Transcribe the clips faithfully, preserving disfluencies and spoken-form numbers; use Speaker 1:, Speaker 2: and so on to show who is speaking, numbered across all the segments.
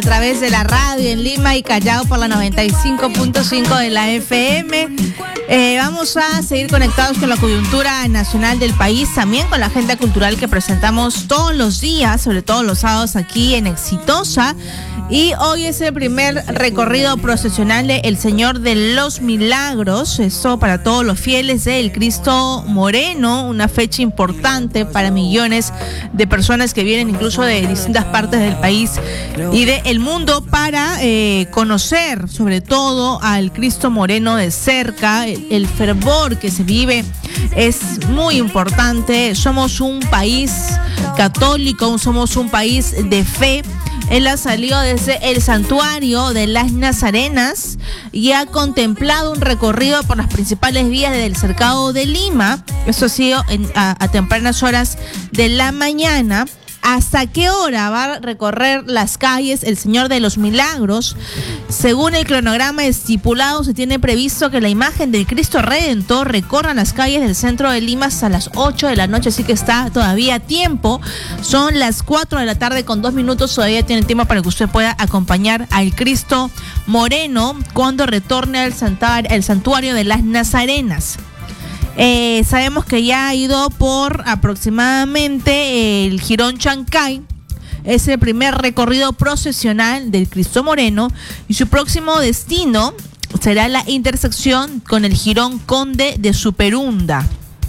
Speaker 1: A través de la radio en Lima y Callao por la noventa y cinco punto cinco de la F M. Eh, vamos a seguir conectados con la coyuntura nacional del país, también con la agenda cultural que presentamos todos los días, sobre todo los sábados aquí en Exitosa. Y hoy es el primer recorrido procesional de El Señor de los Milagros, eso para todos los fieles del Cristo Moreno, una fecha importante para millones de personas que vienen incluso de distintas partes del país y del mundo para eh, conocer sobre todo al Cristo Moreno de cerca. El, el fervor que se vive es muy importante. Somos un país católico, somos un país de fe. Él ha salido desde el santuario de las Nazarenas y ha contemplado un recorrido por las principales vías del cercado de Lima. Eso ha sido en, a, a tempranas horas de la mañana. ¿Hasta qué hora va a recorrer las calles el Señor de los Milagros? Según el cronograma estipulado, se tiene previsto que la imagen del Cristo Redentor recorra las calles del centro de Lima hasta las ocho de la noche, así que está todavía a tiempo. Son las cuatro de la tarde con dos minutos, todavía tiene tiempo para que usted pueda acompañar al Cristo Moreno cuando retorne al santuario, al santuario de las Nazarenas. Eh, sabemos que ya ha ido por aproximadamente el Jirón Chancay. Es el primer recorrido procesional del Cristo Moreno y su próximo destino será la intersección con el Jirón Conde de Superunda.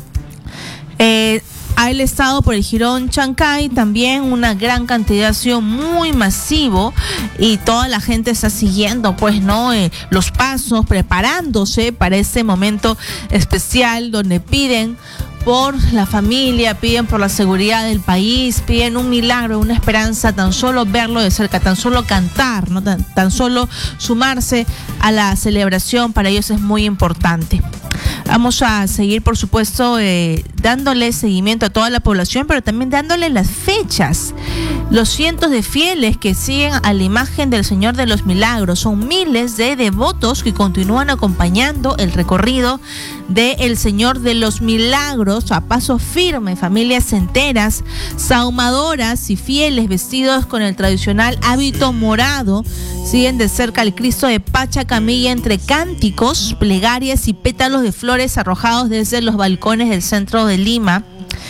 Speaker 1: Eh, ha el estado por el Jirón Chancay también una gran cantidad, ha sido muy masivo y toda la gente está siguiendo pues no eh, los pasos, preparándose para ese momento especial donde piden por la familia, piden por la seguridad del país, piden un milagro, una esperanza, tan solo verlo de cerca, tan solo cantar, ¿no? tan, tan solo sumarse a la celebración, para ellos es muy importante. Vamos a seguir, por supuesto, eh, dándole seguimiento a toda la población, pero también dándole las fechas. Los cientos de fieles que siguen a la imagen del Señor de los Milagros, son miles de devotos que continúan acompañando el recorrido del Señor de los Milagros a paso firme. Familias enteras, sahumadoras y fieles vestidos con el tradicional hábito morado siguen de cerca al Cristo de Pachacamilla entre cánticos, plegarias y pétalos de flores arrojados desde los balcones del centro de Lima.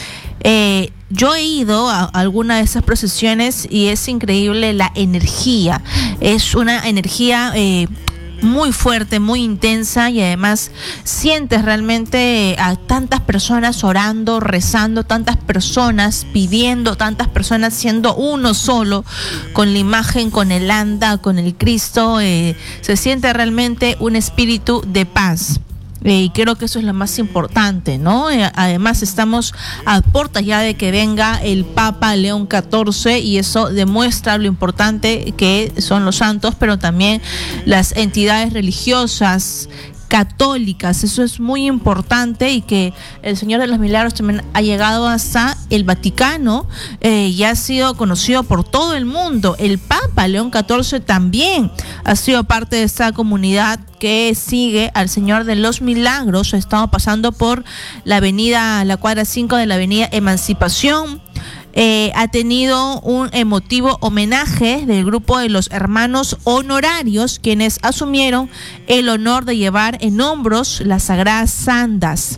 Speaker 1: Eh, yo he ido a alguna de esas procesiones y es increíble la energía. Es una energía eh, muy fuerte, muy intensa, y además sientes realmente a tantas personas orando, rezando, tantas personas pidiendo, tantas personas siendo uno solo con la imagen, con el anda, con el Cristo. Eh, se siente realmente un espíritu de paz. Eh, y creo que eso es lo más importante, ¿no? Eh, además estamos a puertas ya de que venga el Papa León catorce y eso demuestra lo importante que son los santos, pero también las entidades religiosas católicas. Eso es muy importante, y que el Señor de los Milagros también ha llegado hasta el Vaticano eh, y ha sido conocido por todo el mundo. El Papa León catorce también ha sido parte de esta comunidad que sigue al Señor de los Milagros. Estamos pasando por la avenida, la cuadra cinco de la avenida Emancipación. Eh, ha tenido un emotivo homenaje del grupo de los hermanos honorarios, quienes asumieron el honor de llevar en hombros las sagradas andas.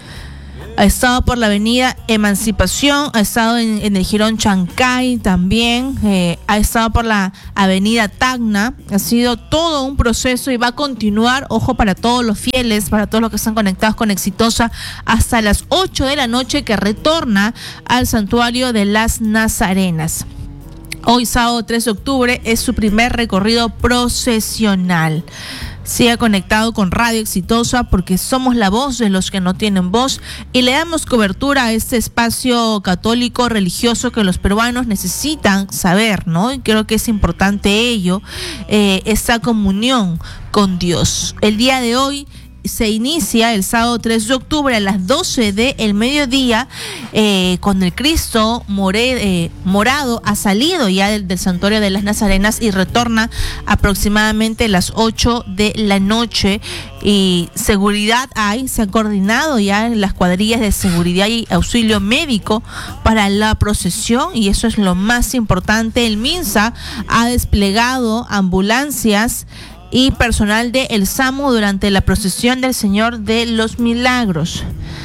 Speaker 1: Ha estado por la avenida Emancipación, ha estado en, en el Jirón Chancay también, eh, ha estado por la avenida Tacna. Ha sido todo un proceso y va a continuar, ojo, para todos los fieles, para todos los que están conectados con Exitosa, hasta las ocho de la noche, que retorna al santuario de las Nazarenas. Hoy, sábado tres de octubre, es su primer recorrido procesional. Siga conectado con Radio Exitosa, porque somos la voz de los que no tienen voz y le damos cobertura a este espacio católico religioso que los peruanos necesitan saber, ¿no? Y creo que es importante ello, eh, esta comunión con Dios. El día de hoy se inicia el sábado tres de octubre a las doce del mediodía, eh, cuando el Cristo more, eh, morado ha salido ya del, del santuario de las Nazarenas y retorna aproximadamente a las ocho de la noche. Y seguridad hay, se han coordinado ya las cuadrillas de seguridad y auxilio médico para la procesión, y eso es lo más importante. El MINSA ha desplegado ambulancias y personal de El SAMU durante la procesión del Señor de los Milagros.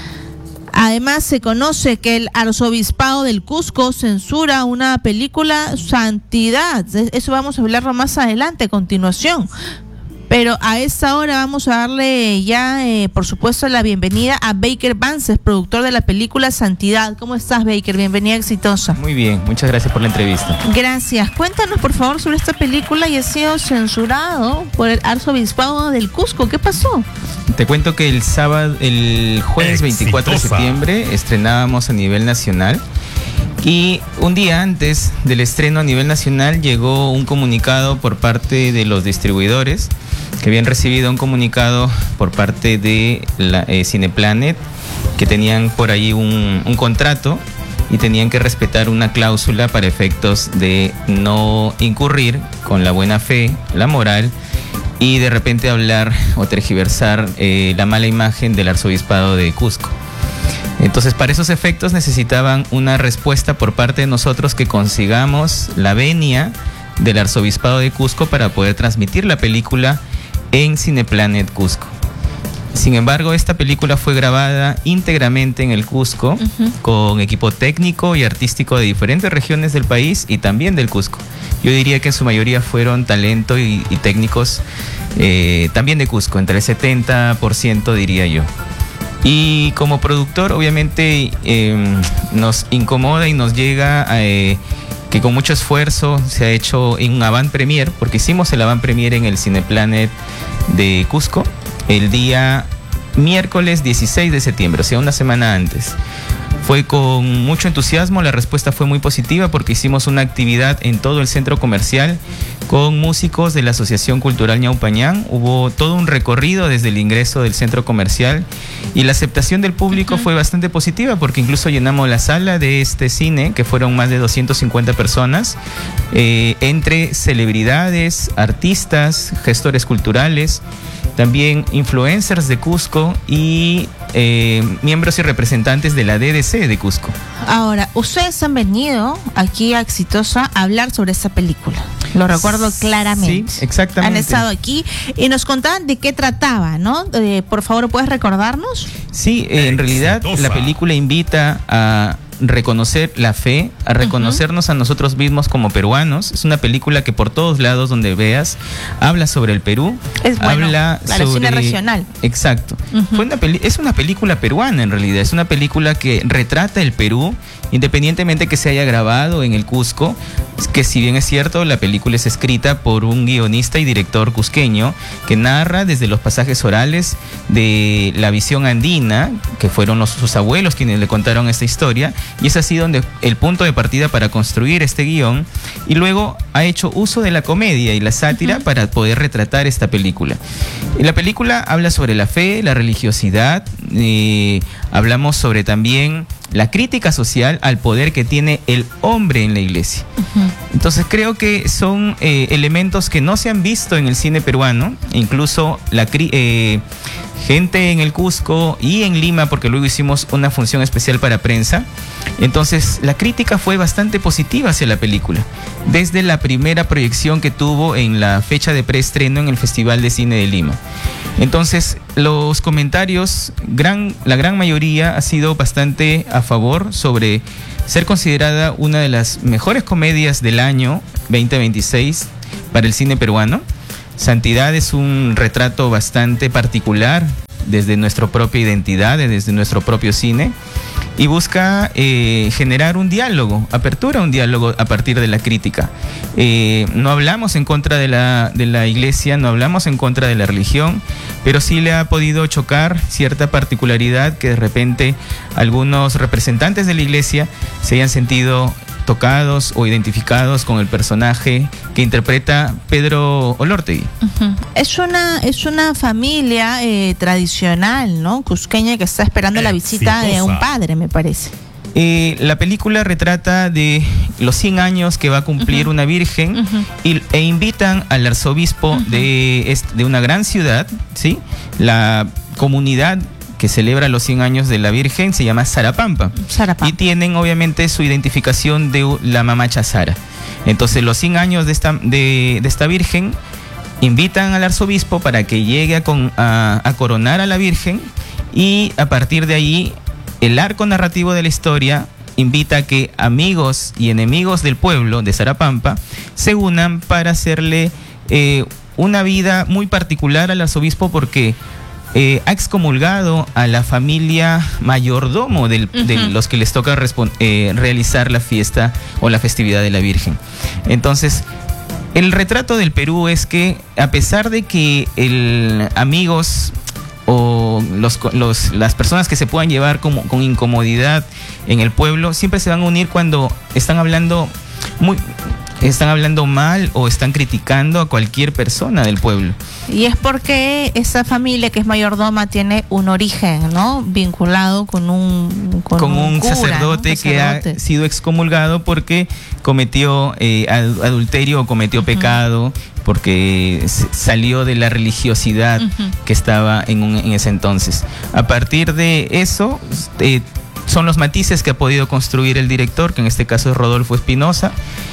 Speaker 1: Además, se conoce que el arzobispado del Cusco censura una película, Santidad. Eso vamos a hablarlo más adelante, a continuación. Pero a esta hora vamos a darle ya, eh, por supuesto, la bienvenida a Baker Vances, productor de la película Santidad. ¿Cómo estás, Baker? Bienvenida exitosa.
Speaker 2: Muy bien, muchas gracias por la entrevista.
Speaker 1: Gracias. Cuéntanos, por favor, sobre esta película y ha sido censurado por el arzobispado del Cusco. ¿Qué pasó?
Speaker 2: Te cuento que el sábado, el jueves veinticuatro de septiembre estrenábamos a nivel nacional. Y un día antes del estreno a nivel nacional llegó un comunicado por parte de los distribuidores que habían recibido un comunicado por parte de la, eh, Cineplanet, que tenían por ahí un, un contrato y tenían que respetar una cláusula para efectos de no incurrir con la buena fe, la moral y de repente hablar o tergiversar eh, la mala imagen del arzobispado de Cusco. Entonces, para esos efectos necesitaban una respuesta por parte de nosotros, que consigamos la venia del arzobispado de Cusco para poder transmitir la película en Cineplanet Cusco. Sin embargo, esta película fue grabada íntegramente en el Cusco, uh-huh, con equipo técnico y artístico de diferentes regiones del país y también del Cusco. Yo diría que en su mayoría fueron talento y, y técnicos eh, también de Cusco, entre el setenta por ciento diría yo. Y como productor, obviamente, eh, nos incomoda y nos llega eh, que con mucho esfuerzo se ha hecho en un avant premier, porque hicimos el avant premier en el Cineplanet de Cusco el día miércoles dieciséis de septiembre, o sea, una semana antes. Fue con mucho entusiasmo, la respuesta fue muy positiva porque hicimos una actividad en todo el centro comercial con músicos de la Asociación Cultural Ñaupañán. Hubo todo un recorrido desde el ingreso del centro comercial y la aceptación del público uh-huh. fue bastante positiva, porque incluso llenamos la sala de este cine, que fueron más de doscientas cincuenta personas, eh, entre celebridades, artistas, gestores culturales, también influencers de Cusco y eh, miembros y representantes de la D D C de Cusco. Ahora, ustedes han venido aquí a Exitosa a hablar sobre esta película. Lo recuerdo claramente. Sí, exactamente. Han estado aquí y nos contaban de qué trataba, ¿no? Eh, por favor, ¿puedes recordarnos? Sí, eh, en realidad la película invita a reconocer la fe, a reconocernos uh-huh. a nosotros mismos como peruanos. Es una película que por todos lados donde veas habla sobre el Perú. Es bueno, habla claro, sobre cine regional. Exacto. Uh-huh. Fue una peli- es una película peruana en realidad. Es una película que retrata el Perú, independientemente que se haya grabado en el Cusco, que si bien es cierto, la película es escrita por un guionista y director cusqueño que narra desde los pasajes orales de la visión andina, que fueron los, sus abuelos quienes le contaron esta historia, y es así donde el punto de partida para construir este guión, y luego ha hecho uso de la comedia y la sátira uh-huh. para poder retratar esta película. La película habla sobre la fe, la religiosidad, eh, hablamos sobre también la crítica social al poder que tiene el hombre en la iglesia. Uh-huh. Entonces creo que son eh, elementos que no se han visto en el cine peruano, incluso la cri- eh, gente en el Cusco y en Lima, porque luego hicimos una función especial para prensa. Entonces la crítica fue bastante positiva hacia la película, desde la primera proyección que tuvo en la fecha de preestreno en el Festival de Cine de Lima. Entonces los comentarios, gran, la gran mayoría ha sido bastante a favor sobre ser considerada una de las mejores comedias del año veinte veintiséis para el cine peruano. Santidad es un retrato bastante particular desde nuestra propia identidad, desde nuestro propio cine, y busca eh, generar un diálogo, apertura a un diálogo a partir de la crítica. Eh, no hablamos en contra de la, de la iglesia, no hablamos en contra de la religión, pero sí le ha podido chocar cierta particularidad que de repente algunos representantes de la iglesia se hayan sentido tocados o identificados con el personaje que interpreta Pedro Olórtegui.
Speaker 1: Uh-huh. Es una es una familia eh, tradicional, ¿no? Cusqueña, que está esperando la visita de un padre, me parece.
Speaker 2: Eh, la película retrata de los cien años que va a cumplir uh-huh. una virgen uh-huh. y, e invitan al arzobispo uh-huh. de, de una gran ciudad, ¿sí? La comunidad que celebra los cien años de la Virgen se llama Sarapampa. Sarapampa. Y tienen obviamente su identificación de la mamacha Sara. Entonces los cien años de esta, de, de esta Virgen invitan al arzobispo para que llegue a, con, a, a coronar a la Virgen, y a partir de ahí el arco narrativo de la historia invita a que amigos y enemigos del pueblo de Sarapampa se unan para hacerle eh, una vida muy particular al arzobispo, porque eh, ha excomulgado a la familia mayordomo del, uh-huh. de los que les toca eh, realizar la fiesta o la festividad de la Virgen. Entonces, el retrato del Perú es que, a pesar de que el amigos o los, los, las personas que se puedan llevar como, con incomodidad en el pueblo, siempre se van a unir cuando están hablando muy, están hablando mal o están criticando a cualquier persona del pueblo.
Speaker 1: Y es porque esa familia que es mayordoma tiene un origen, ¿no? Vinculado con un
Speaker 2: con, con un, un cura, sacerdote, ¿no? que sacerdote. ha sido excomulgado porque cometió eh, adulterio o cometió uh-huh. pecado, porque salió de la religiosidad uh-huh. que estaba en, un, en ese entonces. A partir de eso, eh, son los matices que ha podido construir el director, que en este caso es Rodolfo Espinosa,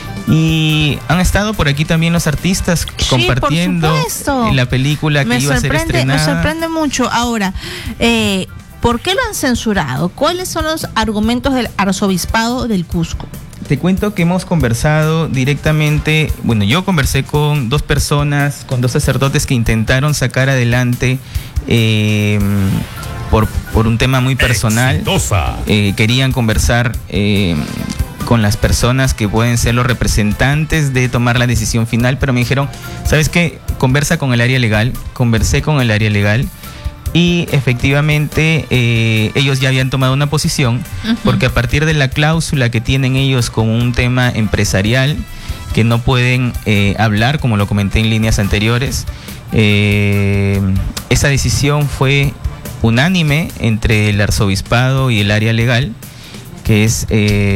Speaker 2: y han estado por aquí también los artistas sí, compartiendo la película que me iba a ser estrenada.
Speaker 1: Me sorprende mucho. Ahora, eh, ¿por qué lo han censurado? ¿Cuáles son los argumentos del arzobispado del Cusco?
Speaker 2: Te cuento que hemos conversado directamente, bueno, yo conversé con dos personas, con dos sacerdotes que intentaron sacar adelante eh, por, por un tema muy personal. Eh, querían conversar eh, con las personas que pueden ser los representantes de tomar la decisión final, pero me dijeron, ¿sabes qué? Conversa con el área legal. Conversé con el área legal. Y efectivamente eh, ellos ya habían tomado una posición, uh-huh. porque a partir de la cláusula que tienen ellos como un tema empresarial, que no pueden eh, hablar, como lo comenté en líneas anteriores, eh, esa decisión fue unánime entre el arzobispado y el área legal, que es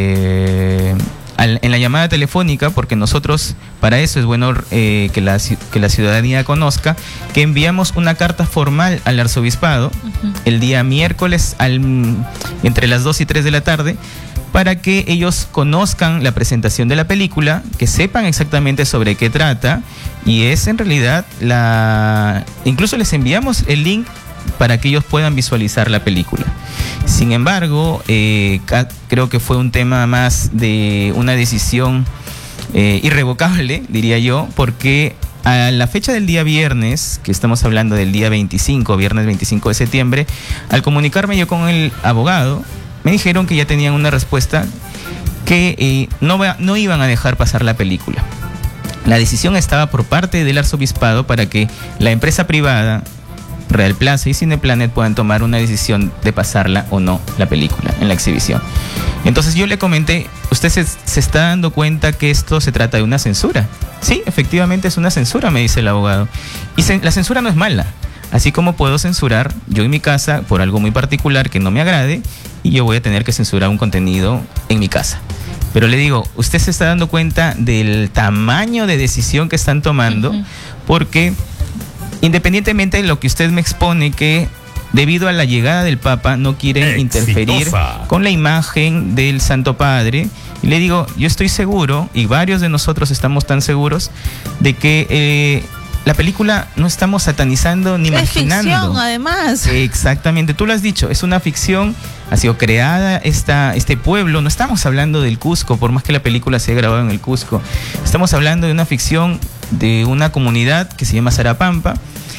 Speaker 2: eh, al, en la llamada telefónica, porque nosotros, para eso es bueno eh, que, la, que la ciudadanía conozca, que enviamos una carta formal al arzobispado uh-huh. el día miércoles al, entre las dos y tres de la tarde, para que ellos conozcan la presentación de la película, que sepan exactamente sobre qué trata, y es en realidad la... Incluso les enviamos el link para que ellos puedan visualizar la película. Sin embargo, eh, creo que fue un tema más de una decisión eh, irrevocable, diría yo, porque a la fecha del día viernes, que estamos hablando del día veinticinco, viernes veinticinco de septiembre, al comunicarme yo con el abogado, me dijeron que ya tenían una respuesta, que eh, no, no iban a dejar pasar la película. La decisión estaba por parte del arzobispado para que la empresa privada, Real Plaza y Cineplanet, puedan tomar una decisión de pasarla o no la película en la exhibición. Entonces yo le comenté, ¿usted se, se está dando cuenta que esto se trata de una censura? Sí, efectivamente es una censura, me dice el abogado. Y se, la censura no es mala. Así como puedo censurar yo en mi casa por algo muy particular que no me agrade, y yo voy a tener que censurar un contenido en mi casa. Pero le digo, ¿usted se está dando cuenta del tamaño de decisión que están tomando? Uh-huh. Porque independientemente de lo que usted me expone, que debido a la llegada del Papa no quieren Exitosa. interferir con la imagen del Santo Padre, y le digo, yo estoy seguro, y varios de nosotros estamos tan seguros, de que eh, la película no estamos satanizando ni marginando. Es ficción,
Speaker 1: además.
Speaker 2: Exactamente, tú lo has dicho, es una ficción, ha sido creada esta, este pueblo, no estamos hablando del Cusco, por más que la película se haya grabado en el Cusco, estamos hablando de una ficción de una comunidad que se llama Sarapampa,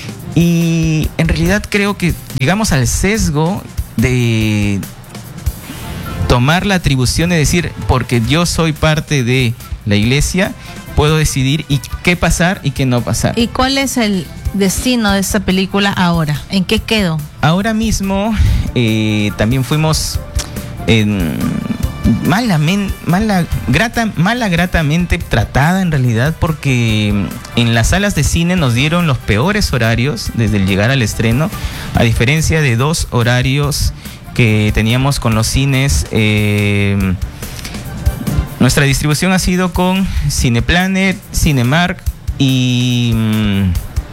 Speaker 2: y en realidad creo que llegamos al sesgo de tomar la atribución de decir, porque yo soy parte de la iglesia, puedo decidir y qué pasar y qué no pasar.
Speaker 1: ¿Y cuál es el destino de esta película ahora? ¿En qué quedó?
Speaker 2: Ahora mismo eh, también fuimos en... Malamen, mala, grata, mala gratamente tratada en realidad, porque en las salas de cine nos dieron los peores horarios desde el llegar al estreno, a diferencia de dos horarios que teníamos con los cines. Eh, nuestra distribución ha sido con Cineplanet, Cinemark y mmm,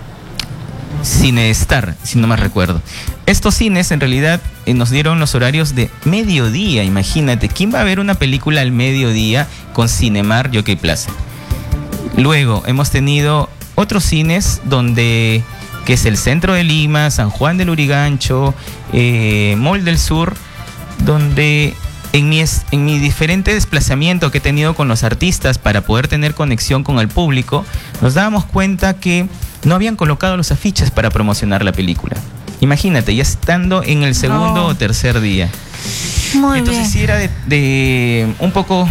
Speaker 2: Cinestar, si no más recuerdo. Estos cines en realidad eh, nos dieron los horarios de mediodía. Imagínate, ¿quién va a ver una película al mediodía con Cinemar y OK Plaza? Luego hemos tenido otros cines donde, que es el centro de Lima, San Juan del Lurigancho, eh, Mall del Sur, donde en mi, en mi diferente desplazamiento que he tenido con los artistas para poder tener conexión con el público, nos dábamos cuenta que no habían colocado los afiches para promocionar la película. Imagínate, ya estando en el segundo no. o tercer día.
Speaker 1: Muy
Speaker 2: Entonces
Speaker 1: bien.
Speaker 2: sí era de, de un poco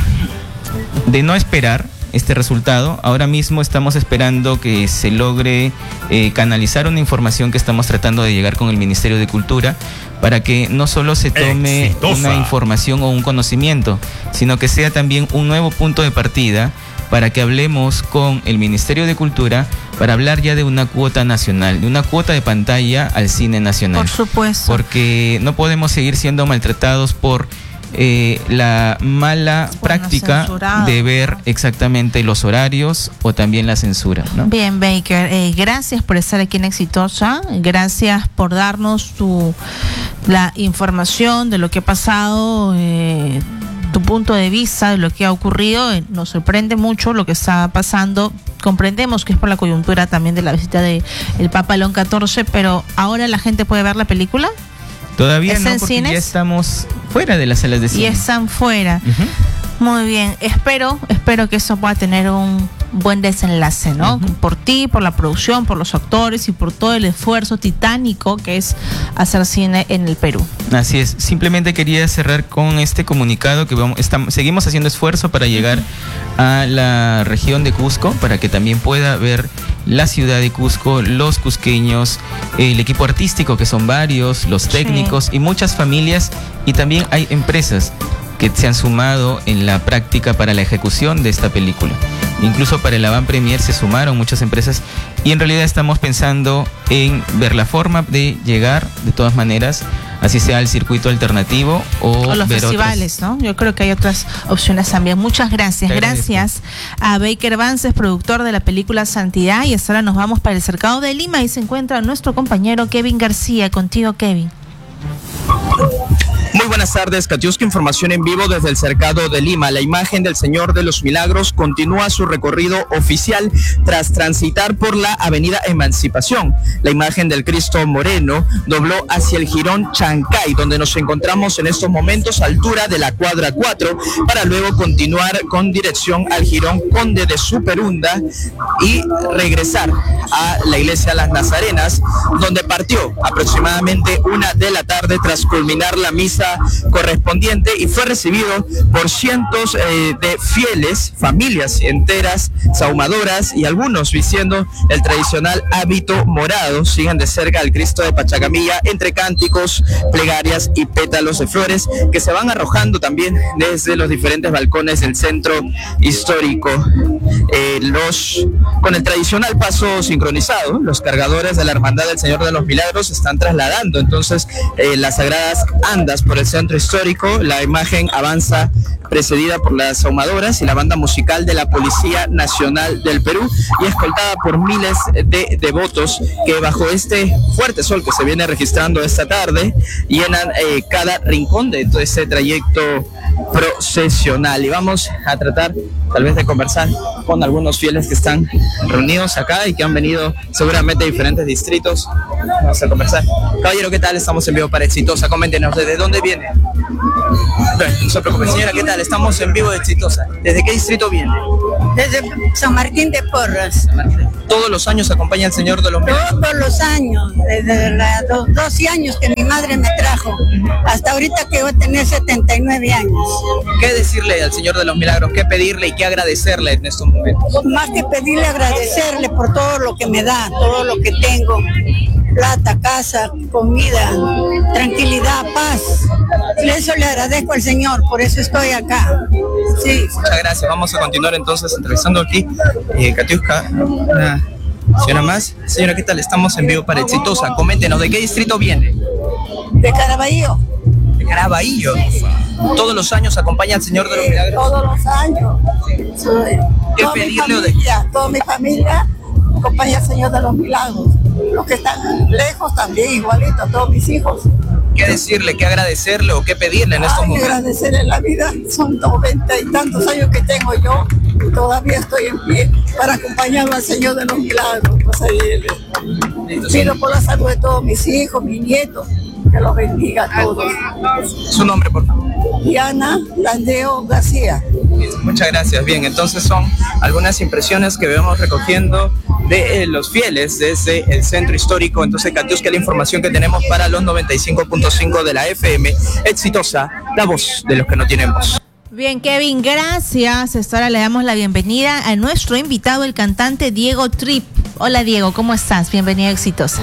Speaker 2: de no esperar este resultado. Ahora mismo estamos esperando que se logre eh, canalizar una información que estamos tratando de llegar con el Ministerio de Cultura, para que no solo se tome Exitosa. una información o un conocimiento, sino que sea también un nuevo punto de partida para que hablemos con el Ministerio de Cultura para hablar ya de una cuota nacional, de una cuota de pantalla al cine nacional.
Speaker 1: Por supuesto.
Speaker 2: Porque no podemos seguir siendo maltratados por eh, la mala bueno, práctica de ver exactamente los horarios o también la censura, ¿no?
Speaker 1: Bien, Baker, eh, gracias por estar aquí en Exitosa, gracias por darnos tu la información de lo que ha pasado, eh, tu punto de vista de lo que ha ocurrido. Eh, nos sorprende mucho lo que está pasando. Comprendemos que es por la coyuntura también de la visita de el Papa León catorce, pero ahora la gente puede ver la película.
Speaker 2: Todavía no,
Speaker 1: en
Speaker 2: porque
Speaker 1: cines?
Speaker 2: ya estamos fuera de las salas de cine.
Speaker 1: Y están fuera. Uh-huh. Muy bien, espero, espero que eso pueda tener un buen desenlace, ¿no? Uh-huh. Por ti, por la producción, por los actores y por todo el esfuerzo titánico que es hacer cine en el Perú.
Speaker 2: Así es, simplemente quería cerrar con este comunicado que vamos, estamos, seguimos haciendo esfuerzo para llegar a la región de Cusco, para que también pueda ver la ciudad de Cusco, los cusqueños, el equipo artístico, que son varios, los técnicos, sí, y muchas familias, y también hay empresas que se han sumado en la práctica para la ejecución de esta película. Incluso para el avant premier se sumaron muchas empresas, y en realidad estamos pensando en ver la forma de llegar de todas maneras, así sea el circuito alternativo o,
Speaker 1: o los
Speaker 2: ver
Speaker 1: festivales,
Speaker 2: otras.
Speaker 1: ¿no? Yo creo que hay otras opciones también. Muchas gracias. Gracias a Baker Vances, productor de la película Santidad, y hasta ahora nos vamos para el Cercado de Lima y se encuentra nuestro compañero Kevin García. Contigo, Kevin.
Speaker 3: Muy buenas tardes, Katiuska, información en vivo desde el Cercado de Lima. La imagen del Señor de los Milagros continúa su recorrido oficial tras transitar por la avenida Emancipación. La imagen del Cristo Moreno dobló hacia el jirón Chancay, donde nos encontramos en estos momentos a altura de la cuadra cuatro, para luego continuar con dirección al jirón Conde de Superunda y regresar a la iglesia Las Nazarenas, donde partió aproximadamente una de la tarde tras culminar la misa correspondiente, y fue recibido por cientos eh, de fieles, familias enteras, sahumadoras, y algunos vistiendo el tradicional hábito morado siguen de cerca al Cristo de Pachacamilla entre cánticos, plegarias y pétalos de flores que se van arrojando también desde los diferentes balcones del centro histórico. Eh, los con el tradicional paso sincronizado, los cargadores de la Hermandad del Señor de los Milagros están trasladando entonces eh, las sagradas andas por el centro histórico. La imagen avanza precedida por las ahumadoras y la banda musical de la Policía Nacional del Perú, y escoltada por miles de devotos que, bajo este fuerte sol que se viene registrando esta tarde, llenan eh, cada rincón de todo este trayecto procesional. Y vamos a tratar tal vez de conversar con algunos fieles que están reunidos acá y que han venido seguramente de diferentes distritos. Vamos a conversar. Caballero, ¿qué tal? Estamos en vivo para Exitosa. Coméntenos, ¿desde dónde viene? Bueno, no se preocupe. Señora, ¿qué tal? Estamos en vivo de Exitosa. ¿Desde qué distrito viene?
Speaker 4: Desde San Martín de Porras.
Speaker 3: San Martín. ¿Todos los años acompaña al Señor de los Milagros?
Speaker 4: Todos los años, desde los doce años que mi madre me trajo, hasta ahorita que voy a tener setenta y nueve años.
Speaker 3: ¿Qué decirle al Señor de los Milagros? ¿Qué pedirle y qué agradecerle en estos momentos?
Speaker 4: Más que pedirle, agradecerle por todo lo que me da, todo lo que tengo. Plata, casa, comida, tranquilidad, paz. Eso le agradezco al Señor, por eso estoy acá. Sí.
Speaker 3: Muchas gracias. Vamos a continuar entonces entrevistando aquí eh, Katiuska, una señora más. Señora, ¿qué tal? Estamos en vivo para Exitosa. Coméntenos, ¿de qué distrito viene?
Speaker 4: De Caraballo.
Speaker 3: De Caraballo. ¿Todos los años acompaña al Señor de los Milagros?
Speaker 4: Todos los años. Sí.
Speaker 3: ¿Qué
Speaker 4: Toda
Speaker 3: pedirle
Speaker 4: mi familia, de... toda mi familia acompaña al Señor de los Milagros. Los que están lejos también, igualito, todos mis hijos.
Speaker 3: ¿Qué decirle, qué agradecerle o qué pedirle en estos
Speaker 4: Ay,
Speaker 3: momentos?
Speaker 4: Agradecerle la vida. Son noventa y tantos años que tengo yo y todavía estoy en pie para acompañar al Señor de los Milagros. Pues ahí, pido por la salud de todos mis hijos, mis nietos, que los bendiga a todos.
Speaker 3: Su nombre, por favor.
Speaker 4: Diana Landeo García.
Speaker 3: Muchas gracias. Bien, entonces son algunas impresiones que vemos recogiendo de eh, los fieles desde el centro histórico. Entonces, Katiuska, la información que tenemos para los noventa y cinco punto cinco de la F M. Exitosa, la voz de los que no tienen voz.
Speaker 1: Bien, Kevin, gracias. Esta hora le damos la bienvenida a nuestro invitado, el cantante Diego Trip. Hola, Diego, ¿cómo estás? Bienvenido a Exitosa.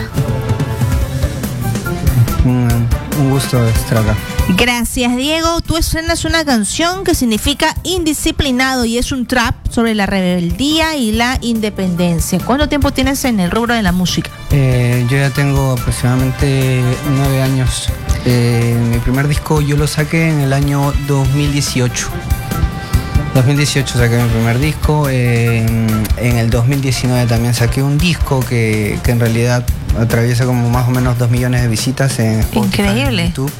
Speaker 5: Un, un gusto estar acá.
Speaker 1: Gracias, Diego. Tú estrenas una canción que significa indisciplinado y es un trap sobre la rebeldía y la independencia. ¿Cuánto tiempo tienes en el rubro de la música?
Speaker 5: Eh, yo ya tengo aproximadamente nueve años. Eh, mi primer disco yo lo saqué en el año dos mil dieciocho. dos mil dieciocho saqué mi primer disco. Eh, en el dos mil diecinueve también saqué un disco que, que en realidad atraviesa como más o menos dos millones de visitas en Spotify,
Speaker 1: increíble.
Speaker 5: En YouTube.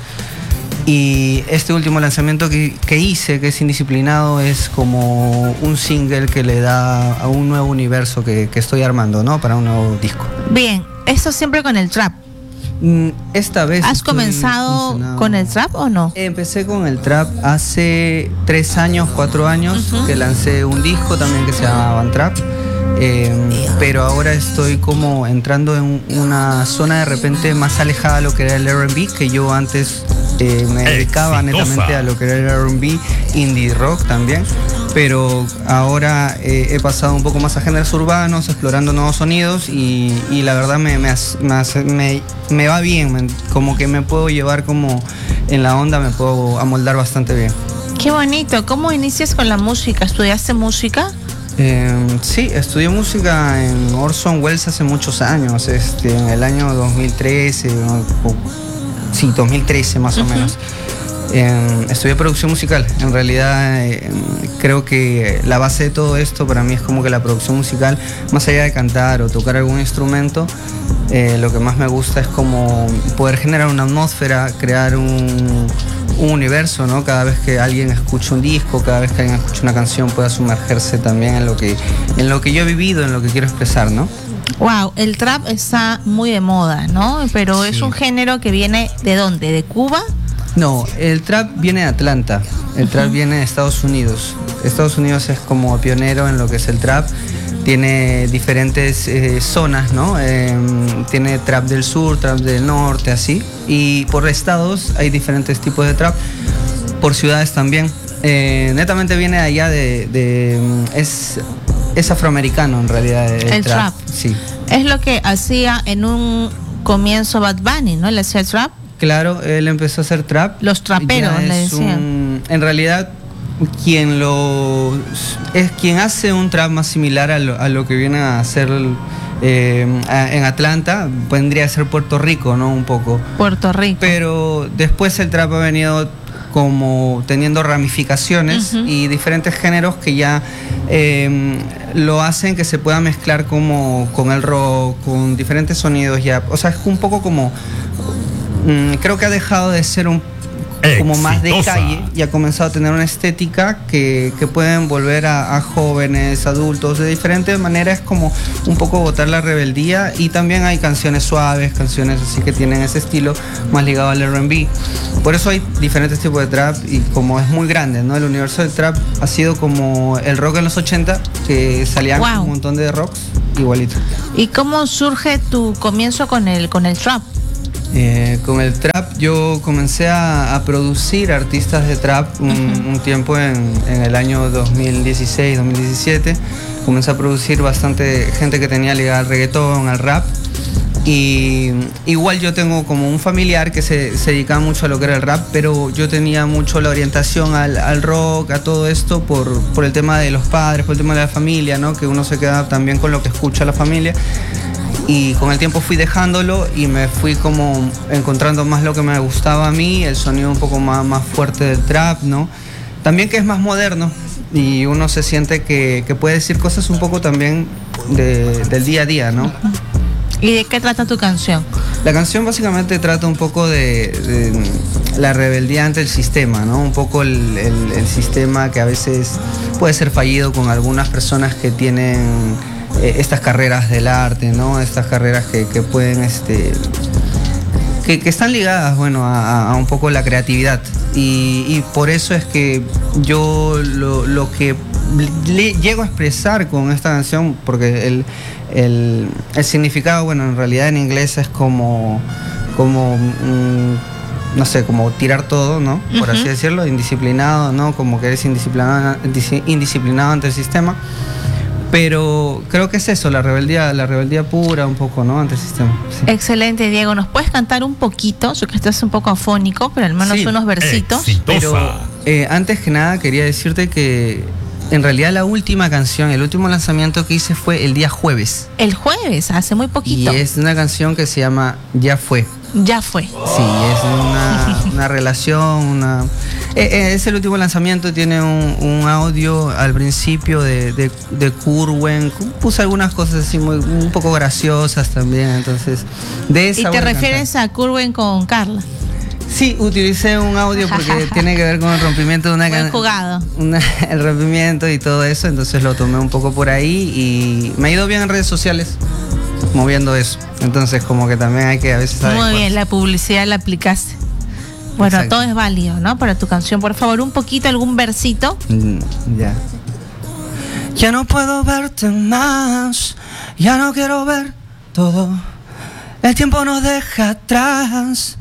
Speaker 5: Y este último lanzamiento que, que hice, que es Indisciplinado, es como un single que le da a un nuevo universo que, que estoy armando, ¿no? Para un nuevo disco.
Speaker 1: Bien, esto siempre con el trap.
Speaker 5: Esta vez...
Speaker 1: ¿Has comenzado con el trap o no?
Speaker 5: Empecé con el trap hace tres años, cuatro años, uh-huh. que lancé un disco también que se llama Van Trap. Eh, pero ahora estoy como entrando en una zona de repente más alejada a lo que era el R and B, que yo antes eh, me dedicaba Exitosa. netamente a lo que era el R and B, indie rock también, pero ahora eh, he pasado un poco más a géneros urbanos, explorando nuevos sonidos y, y la verdad me, me, me, me, me va bien, me, como que me puedo llevar como en la onda, me puedo amoldar bastante bien.
Speaker 1: Qué bonito. ¿Cómo inicias con la música? ¿Estudiaste música?
Speaker 5: Eh, sí, estudié música en Orson Welles hace muchos años, este, en el año dos mil trece, o, o, sí, dos mil trece más uh-huh. o menos. Eh, estudié producción musical. En realidad eh, creo que la base de todo esto para mí es como que la producción musical, más allá de cantar o tocar algún instrumento, eh, lo que más me gusta es como poder generar una atmósfera, crear un... un universo, ¿no? Cada vez que alguien escucha un disco, cada vez que alguien escucha una canción pueda sumergerse también en lo que, en lo que yo he vivido, en lo que quiero expresar, ¿no?
Speaker 1: Wow, el trap está muy de moda, ¿no? Pero sí. Es un género que viene ¿de dónde? ¿De Cuba?
Speaker 5: No, el trap viene de Atlanta, el trap uh-huh. viene de Estados Unidos. Estados Unidos es como pionero en lo que es el trap. Tiene diferentes eh, zonas, ¿no? Eh, tiene trap del sur, trap del norte, así. Y por estados hay diferentes tipos de trap. Por ciudades también. Eh, netamente viene de allá de... de es, es afroamericano en realidad. El,
Speaker 1: el trap.
Speaker 5: trap. Sí.
Speaker 1: Es lo que hacía en un comienzo Bad Bunny, ¿no? ¿Le hacía trap?
Speaker 5: Claro, él empezó a hacer trap.
Speaker 1: Los traperos, le decían.
Speaker 5: Un, en realidad... quien lo es quien hace un trap más similar a lo, a lo que viene a hacer eh, a, en Atlanta, vendría a ser Puerto Rico, ¿no? Un poco.
Speaker 1: Puerto Rico.
Speaker 5: Pero después el trap ha venido como teniendo ramificaciones uh-huh. y diferentes géneros que ya eh, lo hacen que se pueda mezclar como con el rock, con diferentes sonidos ya. O sea, es un poco como... Mmm, creo que ha dejado de ser un como más de calle y ha comenzado a tener una estética que, que pueden volver a, a jóvenes, adultos, de diferentes maneras, como un poco botar la rebeldía. Y también hay canciones suaves, canciones así que tienen ese estilo más ligado al R and B. Por eso hay diferentes tipos de trap y como es muy grande, ¿no? El universo del trap ha sido como el rock en los ochenta, que salían wow. un montón de rocks igualito.
Speaker 1: ¿Y cómo surge tu comienzo con el, con el trap?
Speaker 5: Eh, con el trap yo comencé a, a producir artistas de trap un, uh-huh. un tiempo en, en el año dos mil dieciséis, dos mil diecisiete. Comencé a producir bastante gente que tenía ligada al reggaetón, al rap. Y igual yo tengo como un familiar que se, se dedicaba mucho a lo que era el rap, pero yo tenía mucho la orientación al, al rock, a todo esto por, por el tema de los padres, por el tema de la familia, ¿no? Que uno se queda también con lo que escucha la familia. Y con el tiempo fui dejándolo y me fui como encontrando más lo que me gustaba a mí, el sonido un poco más, más fuerte del trap, ¿no? También que es más moderno y uno se siente que, que puede decir cosas un poco también de, del día a día, ¿no?
Speaker 1: ¿Y de qué trata tu canción?
Speaker 5: La canción básicamente trata un poco de, de la rebeldía ante el sistema, ¿no? Un poco el, el, el sistema que a veces puede ser fallido con algunas personas que tienen eh, estas carreras del arte, ¿no? Estas carreras que, que pueden, este, que, que están ligadas, bueno, a, a un poco la creatividad. Y, y por eso es que yo lo, lo que le llego a expresar con esta canción, porque el, el, el significado, bueno, en realidad en inglés es como, como mmm, no sé, como tirar todo, ¿no? Por uh-huh. así decirlo, indisciplinado, ¿no? Como que eres indisciplinado, indisciplinado ante el sistema. Pero creo que es eso, la rebeldía, la rebeldía pura un poco, ¿no? Ante el sistema. Sí.
Speaker 1: Excelente, Diego. ¿Nos puedes cantar un poquito? Yo creo que estás un poco afónico, pero al menos sí. unos versitos.
Speaker 6: Exitosa.
Speaker 5: Pero eh, antes que nada quería decirte que en realidad la última canción, el último lanzamiento que hice fue el día jueves.
Speaker 1: El jueves, hace muy poquito.
Speaker 5: Y es una canción que se llama Ya Fue.
Speaker 1: Ya Fue.
Speaker 5: Sí, es una, una relación, una... Eh, eh, es el último lanzamiento, tiene un, un audio al principio de, de, de Kurwen. Puse algunas cosas así muy, un poco graciosas también, entonces... De esa
Speaker 1: ¿Y te refieres cantar. a Kurwen con Carla?
Speaker 5: Sí, utilicé un audio porque tiene que ver con el rompimiento de una
Speaker 1: canción. jugado.
Speaker 5: Una, el rompimiento y todo eso, entonces lo tomé un poco por ahí y me ha ido bien en redes sociales moviendo eso. Entonces como que también hay que a veces saber.
Speaker 1: Muy bien, la publicidad la aplicaste. Bueno, exacto. Todo es válido, ¿no? Para tu canción, por favor, un poquito, algún versito.
Speaker 5: Mm, ya. Ya no puedo verte más, ya no quiero ver todo. El tiempo nos deja atrás.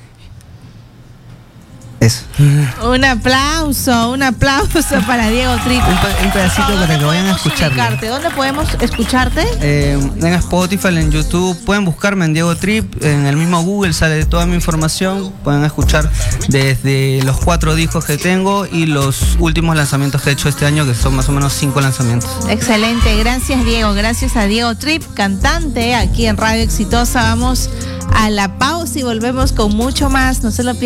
Speaker 5: Eso.
Speaker 1: Un aplauso, un aplauso para Diego Trip.
Speaker 5: Un, un pedacito para que vayan a escucharte.
Speaker 1: ¿Dónde podemos escucharte?
Speaker 5: Eh, en Spotify, en YouTube. Pueden buscarme en Diego Trip. En el mismo Google sale toda mi información. Pueden escuchar desde los cuatro discos que tengo y los últimos lanzamientos que he hecho este año, que son más o menos cinco lanzamientos.
Speaker 1: Excelente, gracias Diego. Gracias a Diego Trip, cantante aquí en Radio Exitosa. Vamos a la pausa y volvemos con mucho más. No se lo pierdan.